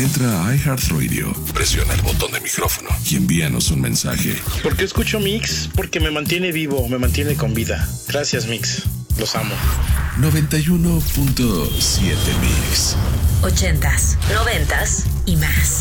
Entra a iHeartRadio, presiona el botón de micrófono y envíanos un mensaje. ¿Por qué escucho Mix? Porque me mantiene vivo, me mantiene con vida. Gracias, Mix. Los amo. 91.7 Mix. 80s, 90s y más.